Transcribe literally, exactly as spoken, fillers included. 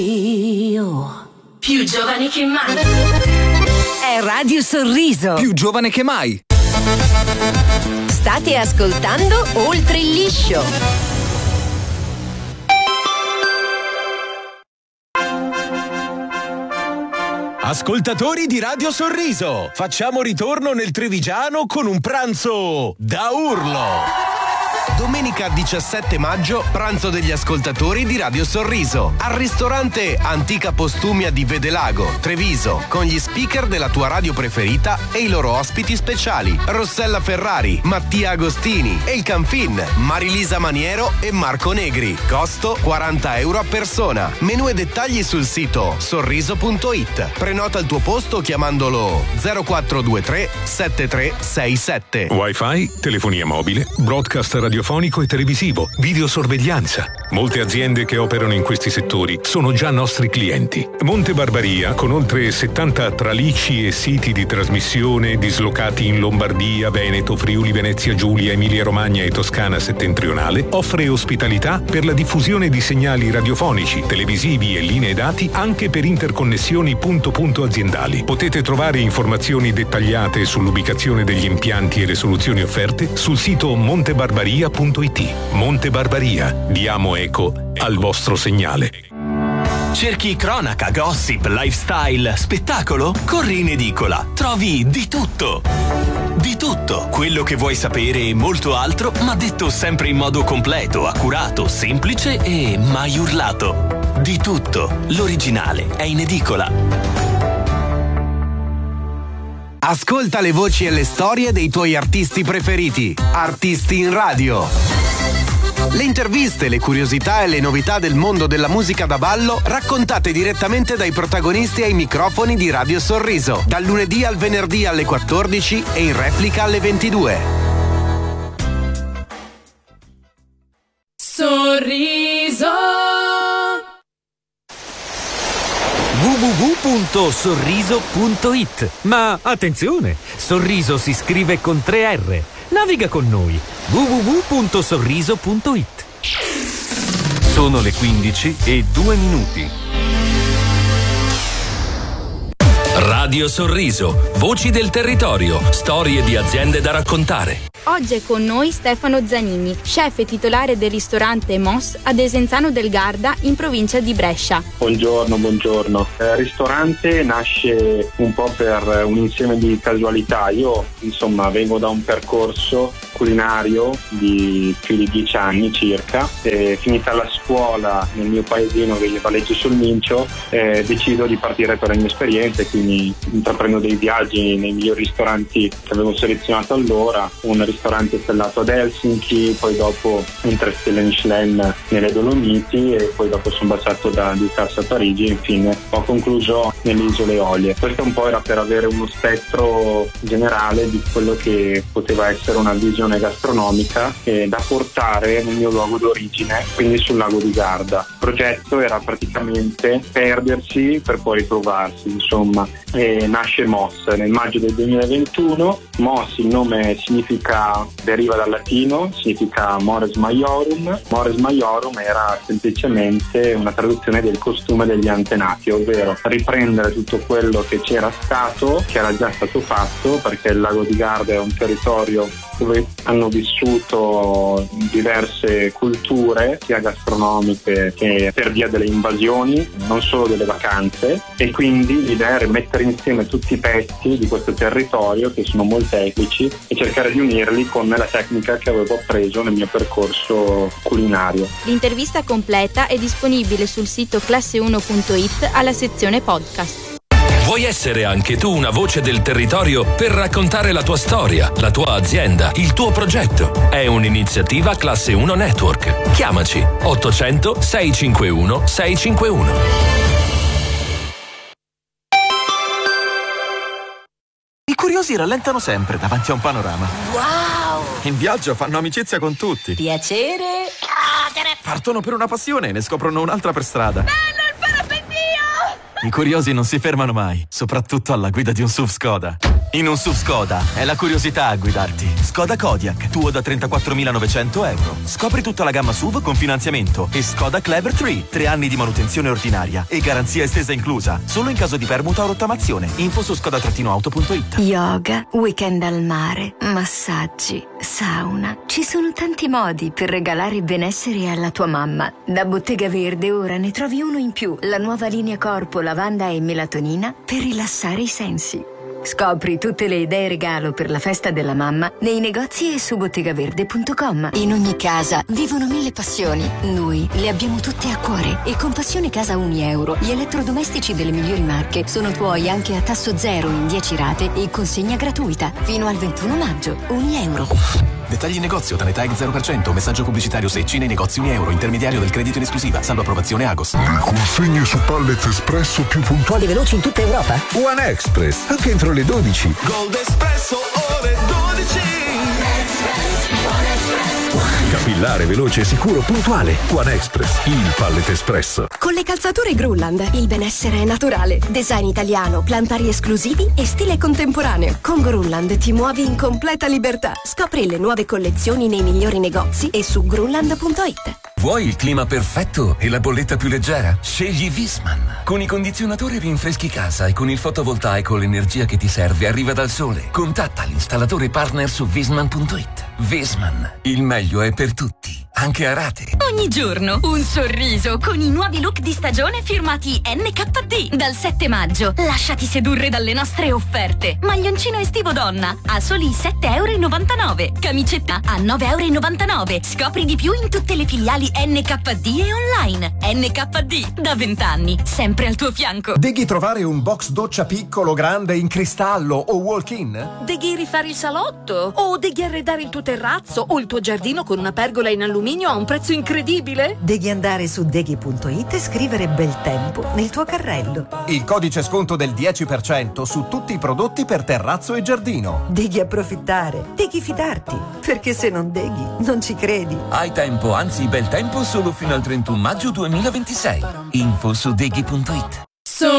Io più giovane che mai. È Radio Sorriso. Più giovane che mai. State ascoltando Oltre il liscio. Ascoltatori di Radio Sorriso, facciamo ritorno nel Trevigiano con un pranzo da urlo. Domenica diciassette maggio, pranzo degli ascoltatori di Radio Sorriso al ristorante Antica Postumia di Vedelago, Treviso, con gli speaker della tua radio preferita e i loro ospiti speciali: Rossella Ferrari, Mattia Agostini, El Canfin, Marilisa Maniero e Marco Negri. Costo quaranta euro a persona. Menù e dettagli sul sito sorriso punto it. Prenota il tuo posto chiamandolo zero quattro due tre sette tre sei sette. Wi-Fi, telefonia mobile, broadcast radiofonico e televisivo, videosorveglianza. Molte aziende che operano in questi settori sono già nostri clienti. Monte Barbaria, con oltre settanta tralicci e siti di trasmissione dislocati in Lombardia, Veneto, Friuli, Venezia Giulia, Emilia Romagna e Toscana settentrionale, offre ospitalità per la diffusione di segnali radiofonici, televisivi e linee dati anche per interconnessioni punto-punto aziendali. Potete trovare informazioni dettagliate sull'ubicazione degli impianti e le soluzioni offerte sul sito montebarbaria punto it. Monte Barbaria, diamo eco al vostro segnale. Cerchi cronaca, gossip, lifestyle, spettacolo? Corri in edicola, trovi di tutto. Di tutto, quello che vuoi sapere e molto altro, ma detto sempre in modo completo, accurato, semplice e mai urlato. Di tutto, l'originale è in edicola. Ascolta le voci e le storie dei tuoi artisti preferiti. Artisti in radio. Le interviste, le curiosità e le novità del mondo della musica da ballo raccontate direttamente dai protagonisti ai microfoni di Radio Sorriso, dal lunedì al venerdì alle quattordici e in replica alle ventidue. Sorriso. w w w punto sorriso punto it. Ma attenzione, Sorriso si scrive con tre R. Naviga con noi. w w w punto sorriso punto it. Sono le quindici e due minuti. Radio Sorriso, voci del territorio, storie di aziende da raccontare. Oggi è con noi Stefano Zanini, chef e titolare del ristorante Moss a Desenzano del Garda in provincia di Brescia. Buongiorno, buongiorno. Il ristorante nasce un po' per un insieme di casualità. Io insomma vengo da un percorso culinario di più di dieci anni circa. E finita la scuola nel mio paesino che è Vallegio sul Mincio, eh, decido di partire per le mie esperienze, quindi intraprendo dei viaggi nei migliori ristoranti che avevo selezionato allora. Un ristorante stellato ad Helsinki, poi dopo un tre stelle Michelin nelle Dolomiti e poi dopo sono passato da Ducasse a Parigi e infine ho concluso nelle Isole Eolie. Questo un po' era per avere uno spettro generale di quello che poteva essere una visione gastronomica eh, da portare nel mio luogo d'origine, quindi sul lago di Garda. Il progetto era praticamente perdersi per poi ritrovarsi, insomma. E nasce Moss nel maggio del duemilaventuno. Moss, il nome significa, deriva dal latino, significa Mores Maiorum. Mores Maiorum era semplicemente una traduzione del costume degli antenati, ovvero riprendere tutto quello che c'era stato, che era già stato fatto, perché il lago di Garda è un territorio dove hanno vissuto diverse culture, sia gastronomiche che per via delle invasioni, non solo delle vacanze, e quindi l'idea è mettere insieme tutti i pezzi di questo territorio che sono molteplici e cercare di unirli con la tecnica che avevo appreso nel mio percorso culinario. L'intervista completa è disponibile sul sito classe uno punto it alla sezione podcast. Vuoi essere anche tu una voce del territorio per raccontare la tua storia, la tua azienda, il tuo progetto? È un'iniziativa Classe uno Network. Chiamaci ottocento sei cinque uno sei cinque uno. I curiosi rallentano sempre davanti a un panorama. Wow! In viaggio fanno amicizia con tutti. Piacere. Partono per una passione e ne scoprono un'altra per strada. Bello il parapendio! I curiosi non si fermano mai, soprattutto alla guida di un S U V Skoda. In un S U V Skoda è la curiosità a guidarti. Skoda Kodiaq, tuo da trentaquattromilanovecento euro. Scopri tutta la gamma S U V con finanziamento e Skoda Clever tre, tre anni di manutenzione ordinaria e garanzia estesa inclusa, solo in caso di permuta o rottamazione. Info su skoda auto punto it. Yoga, weekend al mare, massaggi, sauna. Ci sono tanti modi per regalare benessere alla tua mamma. Da Bottega Verde ora ne trovi uno in più, la nuova linea corpo, lavanda e melatonina per rilassare i sensi. Scopri tutte le idee regalo per la festa della mamma nei negozi e su bottegaverde punto com. In ogni casa vivono mille passioni. Noi le abbiamo tutte a cuore e con Passione Casa Uni Euro gli elettrodomestici delle migliori marche sono tuoi anche a tasso zero in dieci rate e consegna gratuita fino al ventuno maggio. Uni Euro. Dettagli in negozio, Tanetag zero per cento, messaggio pubblicitario Secci nei negozi Uni Euro, intermediario del credito in esclusiva, salvo approvazione Agos. Le consegne su Pallet Espresso più puntuali e veloci in tutta Europa? One Express, anche entro le dodici. Gold Espresso ore dodici. Capillare, veloce, sicuro, puntuale. One Express, il Pallet Espresso. Con le calzature Grunland il benessere è naturale. Design italiano, plantari esclusivi e stile contemporaneo. Con Grunland ti muovi in completa libertà. Scopri le nuove collezioni nei migliori negozi e su grunland punto it. Vuoi il clima perfetto e la bolletta più leggera? Scegli Viessmann. Con i condizionatori rinfreschi casa e con il fotovoltaico l'energia che ti serve arriva dal sole. Contatta l'installatore partner su viessmann punto it. Viessmann, il meglio è per tutti, anche a rate. Ogni giorno un sorriso con i nuovi look di stagione firmati N K D. Dal sette maggio lasciati sedurre dalle nostre offerte. Maglioncino estivo donna a soli sette e novantanove euro. Camicetta a nove e novantanove euro. Scopri di più in tutte le filiali N K D e online. N K D, da vent'anni, sempre al tuo fianco. Devi trovare un box doccia piccolo, grande, in cristallo o walk-in? Devi rifare il salotto? O devi arredare il tuo terrazzo o il tuo giardino con una pergola in alluminio a un prezzo incredibile? Devi andare su deghi punto it e scrivere bel tempo nel tuo carrello. Il codice sconto del dieci per cento su tutti i prodotti per terrazzo e giardino. Devi approfittare, devi fidarti, perché se non deghi non ci credi. Hai tempo, anzi bel tempo solo fino al trentuno maggio duemilaventisei. Info su deghi punto it.